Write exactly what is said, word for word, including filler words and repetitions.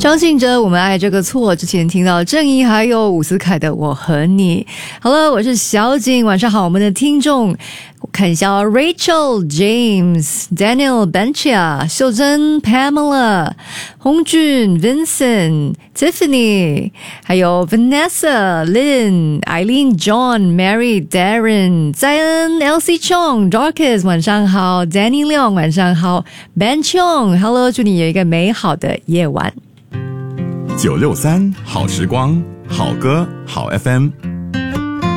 张信哲我们爱这个错，之前听到郑怡还有伍思凯的我和你。好了，我是小景，晚上好，我们的听众看一下 Rachel James Daniel Benchia 秀珍 Pamela 洪俊 Vincent Tiffany 还有 Vanessa Lynn Eileen John Mary Darren Zion Elsie Chong Dorcas 晚上好， Danny Leong 晚上好， Ben Chong Hello， 祝你有一个美好的夜晚。 九六三好时光，好歌好 F M。